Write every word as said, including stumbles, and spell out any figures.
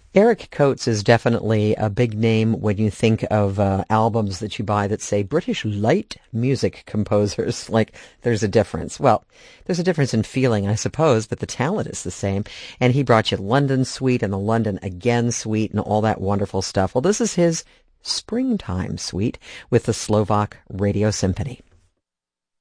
Eric Coates is definitely a big name when you think of uh, albums that you buy that say British light music composers. Like, there's a difference. Well, there's a difference in feeling, I suppose, but the talent is the same. And he brought you London Suite and the London Again Suite and all that wonderful stuff. Well, this is his Springtime Suite with the Slovak Radio Symphony.